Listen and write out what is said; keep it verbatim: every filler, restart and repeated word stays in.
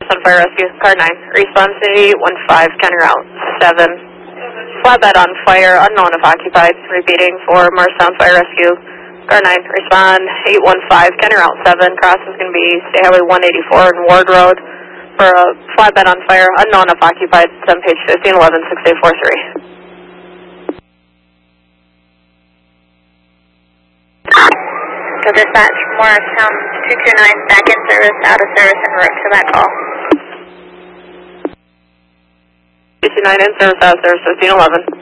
on fire rescue, car nine. Response to eight one five, counter route seven. Flatbed on fire, unknown if occupied. Repeating for Marshall on fire rescue, car nine. Respond eight one five, counter route seven. Cross is going to be State Highway one eighty-four and Ward Road for a flatbed on fire, unknown if occupied. It's on page fifteen eleven, six eight four three. So dispatch, Morristown two two nine, back in service, out of service, en route to that call. two two nine in service, out of service, fifteen eleven.